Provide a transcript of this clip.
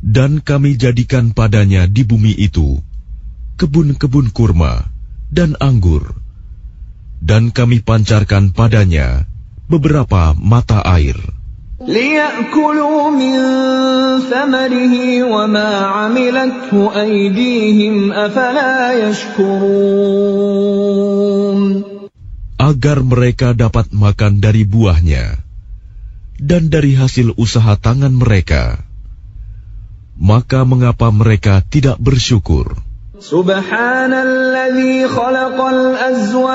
Dan kami jadikan padanya di bumi itu kebun-kebun kurma dan anggur, dan kami pancarkan padanya beberapa mata air. لِيَأْكُلُوا مِنْ ثَمَرِهِ وَمَا عَمِلَتْهُ أَيْدِيهِمْ أَفَلَا يَشْكُرُونَ. Agar mereka dapat makan dari buahnya dan dari hasil usaha tangan mereka. Maka mengapa mereka tidak bersyukur? Subhanalladzi khalaqal azwaja